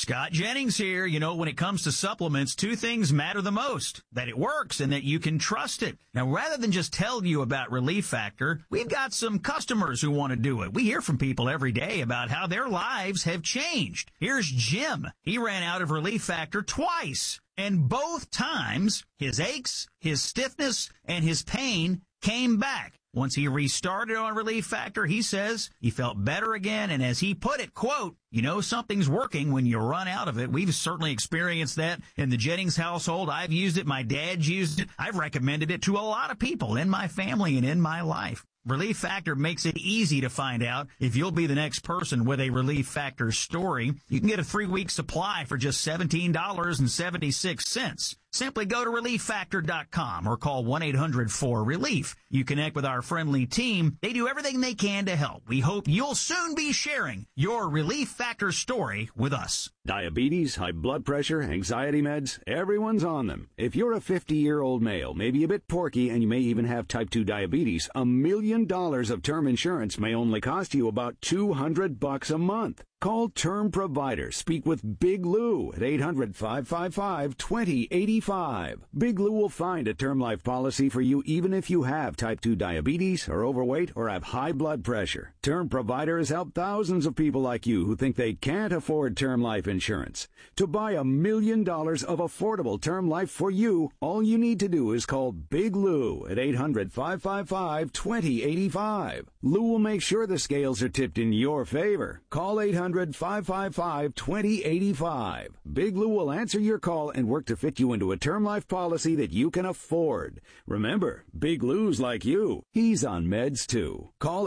Scott Jennings here. You know, when it comes to supplements, two things matter the most: that it works and that you can trust it. Now, rather than just tell you about Relief Factor, we've got some customers who want to do it. We hear from people every day about how their lives have changed. Here's Jim. He ran out of Relief Factor twice, and both times his aches, his stiffness, and his pain came back. Once he restarted on Relief Factor, he says he felt better again, and as he put it, quote, "You know something's working when you run out of it." We've certainly experienced that in the Jennings household. I've used it. My dad's used it. I've recommended it to a lot of people in my family and in my life. Relief Factor makes it easy to find out if you'll be the next person with a Relief Factor story. You can get a 3-week supply for just $17.76. Simply go to ReliefFactor.com or call 1-800-4RELIEF. You connect with our friendly team. They do everything they can to help. We hope you'll soon be sharing your Relief Factor story with us. Diabetes, high blood pressure, anxiety meds, everyone's on them. If you're a 50-year-old male, maybe a bit porky, and you may even have type 2 diabetes, $1 million of term insurance may only cost you about $200 a month. Call Term Provider. Speak with Big Lou at 800-555-2085. Big Lou will find a term life policy for you even if you have type 2 diabetes, are overweight, or have high blood pressure. Term Provider has helped thousands of people like you who think they can't afford term life insurance. To buy $1 million of affordable term life for you, all you need to do is call Big Lou at 800-555-2085. Lou will make sure the scales are tipped in your favor. Call 800-555-2085. Big Lou will answer your call and work to fit you into a term life policy that you can afford. Remember, Big Lou's like you. He's on meds too. Call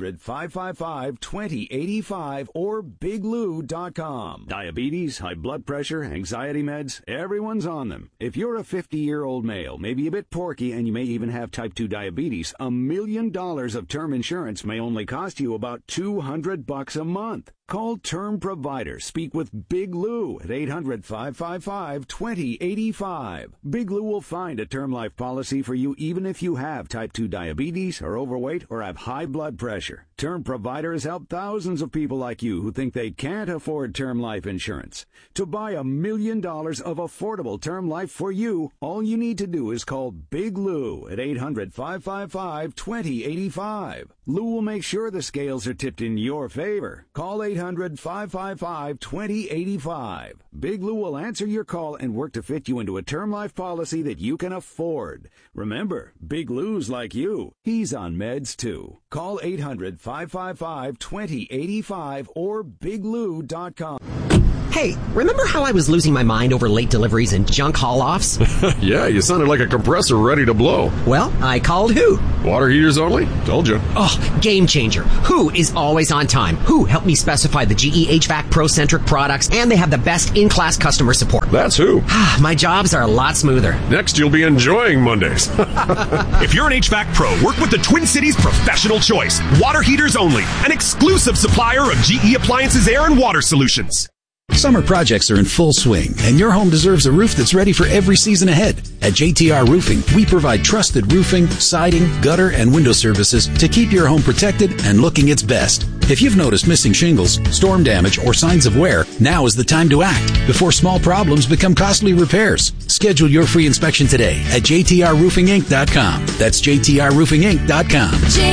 800-555-2085 or biglou.com. Diabetes, high blood pressure, anxiety meds, everyone's on them. If you're a 50-year-old male, maybe a bit porky, and you may even have type 2 diabetes, $1 million of term insurance may only cost you about $200 a month. Call Term Provider. Speak with Big Lou at 800-555-2085. Big Lou will find a term life policy for you even if you have type 2 diabetes, are overweight, or have high blood pressure. Term Provider has helped thousands of people like you who think they can't afford term life insurance. To buy $1 million of affordable term life for you, all you need to do is call Big Lou at 800-555-2085. Lou will make sure the scales are tipped in your favor. Call 800-555-2085. Big Lou will answer your call and work to fit you into a term life policy that you can afford. Remember, Big Lou's like you. He's on meds too. Call 800-555-2085 or biglou.com. Hey, remember how I was losing my mind over late deliveries and junk haul-offs? Yeah, you sounded like a compressor ready to blow. Well, I called Who. Water heaters only? Told you. Oh, game changer. Who is always on time. Who helped me specify the GE HVAC Pro-centric products, and they have the best in-class customer support. That's Who. My jobs are a lot smoother. Next, you'll be enjoying Mondays. If you're an HVAC pro, work with the Twin Cities Professional Choice. Water heaters only. An exclusive supplier of GE Appliances Air and Water Solutions. Summer projects are in full swing, and your home deserves a roof that's ready for every season ahead. At JTR Roofing, we provide trusted roofing, siding, gutter, and window services to keep your home protected and looking its best. If you've noticed missing shingles, storm damage, or signs of wear, now is the time to act before small problems become costly repairs. Schedule your free inspection today at JTRRoofingInc.com. That's JTRRoofingInc.com.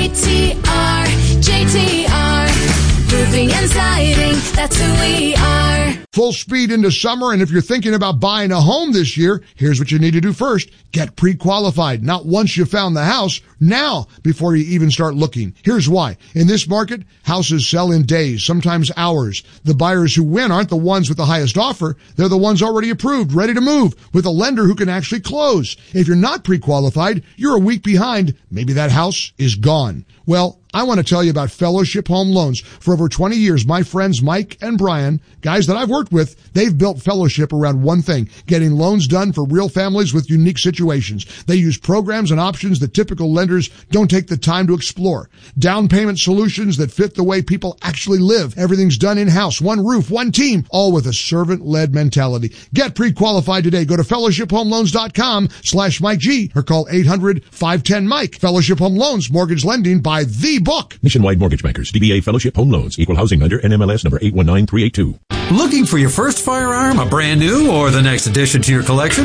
JTR, roofing and siding, that's who we are. Full speed into summer, and if you're thinking about buying a home this year, here's what you need to do first. Get pre-qualified. Not once you found the house, now before you even start looking. Here's why. In this market, houses sell in days, sometimes hours. The buyers who win aren't the ones with the highest offer. They're the ones already approved, ready to move, with a lender who can actually close. If you're not pre-qualified, you're a week behind. Maybe that house is gone. Well, I want to tell you about Fellowship Home Loans. For over 20 years, my friends Mike and Brian, guys that I've worked with, they've built Fellowship around one thing, getting loans done for real families with unique situations. They use programs and options that typical lenders don't take the time to explore. Down payment solutions that fit the way people actually live. Everything's done in-house, one roof, one team, all with a servant-led mentality. Get pre-qualified today. Go to fellowshiphomeloans.com/Mike G or call 800-510-MIKE. Fellowship Home Loans, mortgage lending by the book. Nationwide Mortgage Bankers, DBA Fellowship Home Loans, Equal Housing Lender, NMLS number 819382. Looking for your first firearm, a brand new or the next addition to your collection?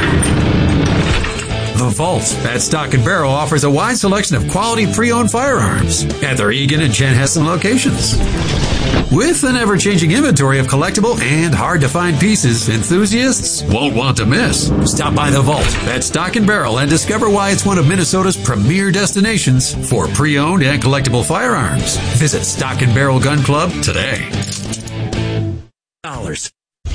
The Vault at Stock & Barrel offers a wide selection of quality pre-owned firearms at their Eagan and Chanhassen locations. With an ever-changing inventory of collectible and hard-to-find pieces, enthusiasts won't want to miss. Stop by The Vault at Stock & Barrel and discover why it's one of Minnesota's premier destinations for pre-owned and collectible firearms. Visit Stock & Barrel Gun Club today. Dollars.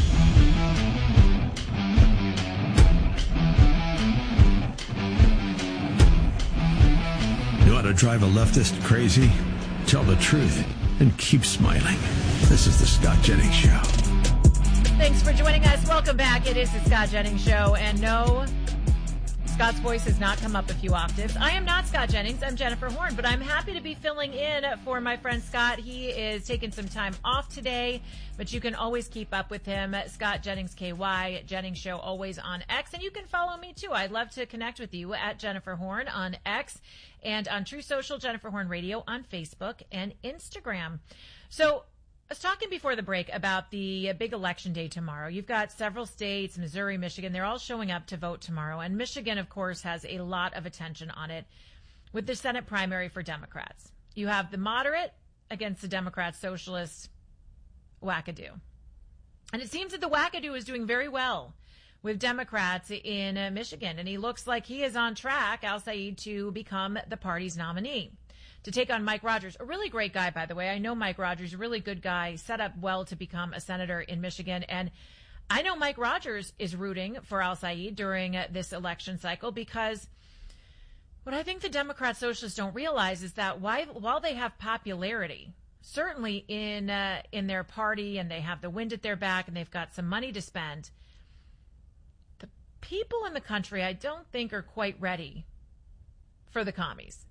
You want to drive a leftist crazy? Tell the truth and keep smiling. This is the Scott Jennings Show. Thanks for joining us. Welcome back. It is the Scott Jennings Show. And no, Scott's voice has not come up a few octaves. I am not Scott Jennings. I'm Jennifer Horn, but I'm happy to be filling in for my friend Scott. He is taking some time off today, but you can always keep up with him. Scott Jennings KY, Jennings Show, always on X. And you can follow me too. I'd love to connect with you at Jennifer Horn on X and on True Social, Jennifer Horn Radio on Facebook and Instagram. So I was talking before the break about the big election day tomorrow. You've got several states, Missouri, Michigan, they're all showing up to vote tomorrow. And Michigan, of course, has a lot of attention on it with the Senate primary for Democrats. You have the moderate against the Democrat socialist wackadoo. And it seems that the wackadoo is doing very well with Democrats in Michigan. And he looks like he is on track, Al Said, to become the party's nominee, to take on Mike Rogers, a really great guy, by the way. I know Mike Rogers, a really good guy, set up well to become a senator in Michigan. And I know Mike Rogers is rooting for Al Said during this election cycle, because what I think the Democrat socialists don't realize is that while they have popularity, certainly in their party, and they have the wind at their back and they've got some money to spend, the people in the country I don't think are quite ready for the commies.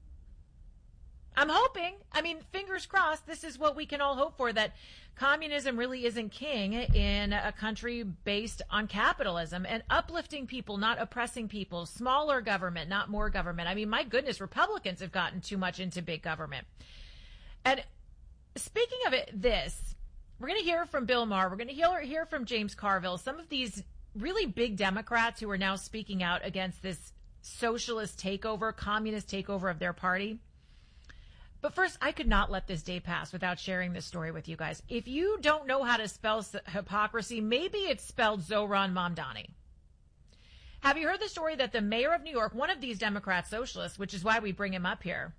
I'm hoping, fingers crossed, this is what we can all hope for, that communism really isn't king in a country based on capitalism and uplifting people, not oppressing people, smaller government, not more government. My goodness, Republicans have gotten too much into big government. And speaking of this, we're going to hear from Bill Maher. We're going to hear from James Carville, some of these really big Democrats who are now speaking out against this socialist takeover, communist takeover of their party. But first, I could not let this day pass without sharing this story with you guys. If you don't know how to spell hypocrisy, maybe it's spelled Zohran Mamdani. Have you heard the story that the mayor of New York, one of these Democrat socialists, which is why we bring him up here,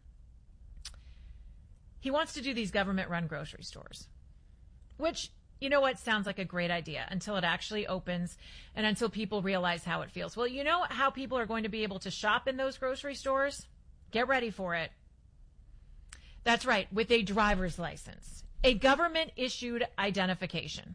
he wants to do these government-run grocery stores, which, you know what, sounds like a great idea until it actually opens and until people realize how it feels. Well, you know how people are going to be able to shop in those grocery stores? Get ready for it. That's right, with a driver's license, a government-issued identification.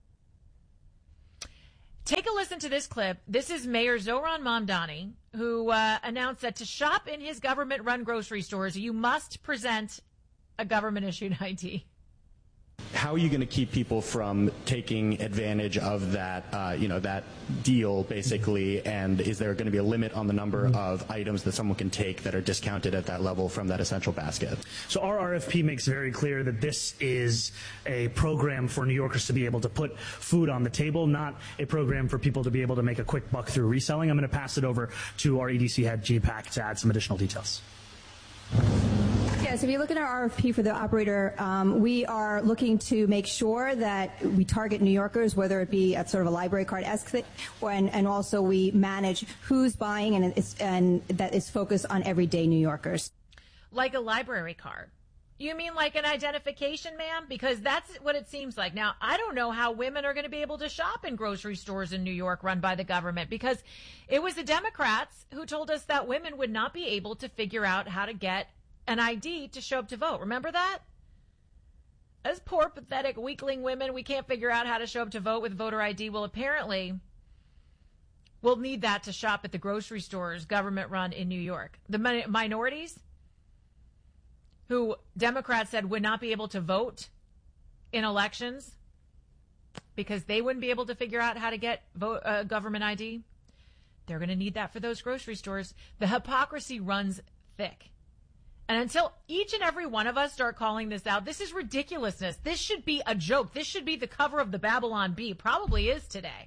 Take a listen to this clip. This is Mayor Zohran Mamdani, who announced that to shop in his government-run grocery stores, you must present a government-issued ID. How are you going to keep people from taking advantage of that, that deal, basically? And is there going to be a limit on the number of items that someone can take that are discounted at that level from that essential basket? So our RFP makes very clear that this is a program for New Yorkers to be able to put food on the table, not a program for people to be able to make a quick buck through reselling. I'm going to pass it over to our EDC head, GPAC, to add some additional details. Yes, if you look at our RFP for the operator, we are looking to make sure that we target New Yorkers, whether it be at sort of a library card-esque thing, and also we manage who's buying, and that is focused on everyday New Yorkers. Like a library card. You mean like an identification, ma'am? Because that's what it seems like. Now, I don't know how women are going to be able to shop in grocery stores in New York run by the government, because it was the Democrats who told us that women would not be able to figure out how to get an ID to show up to vote. Remember that? As poor, pathetic, weakling women, we can't figure out how to show up to vote with voter ID. Well, apparently, we'll need that to shop at the grocery stores government run in New York. The minorities who Democrats said would not be able to vote in elections because they wouldn't be able to figure out how to get government ID, they're going to need that for those grocery stores. The hypocrisy runs thick. And until each and every one of us start calling this out, this is ridiculousness. This should be a joke. This should be the cover of the Babylon Bee. Probably is today.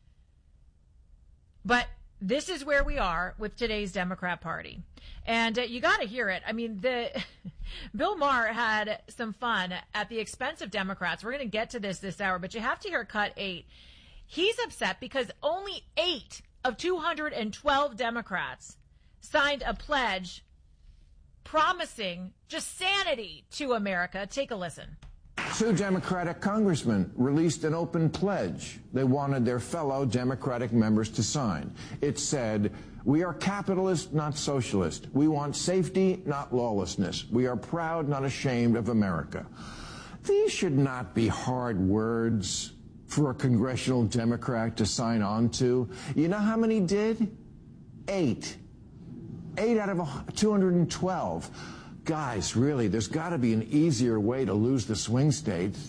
But this is where we are with today's Democrat Party. And you got to hear it. I mean, Bill Maher had some fun at the expense of Democrats. We're going to get to this hour, but you have to hear cut 8. He's upset because only 8 of 212 Democrats signed a pledge promising just sanity to America. Take a listen. 2 Democratic congressmen released an open pledge they wanted their fellow Democratic members to sign. It said, "We are capitalist, not socialist. We want safety, not lawlessness. We are proud, not ashamed of America." These should not be hard words for a congressional Democrat to sign on to. You know how many did? 8. 8 out of 212. Guys, really, there's got to be an easier way to lose the swing states.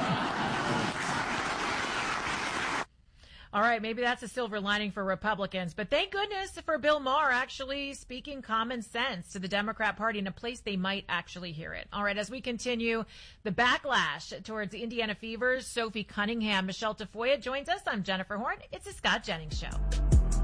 All right, maybe that's a silver lining for Republicans, but thank goodness for Bill Maher actually speaking common sense to the Democrat Party in a place they might actually hear it. All right, as we continue the backlash towards Indiana Fever's Sophie Cunningham, Michelle Tafoya joins us. I'm Jennifer Horn. It's the Scott Jennings Show.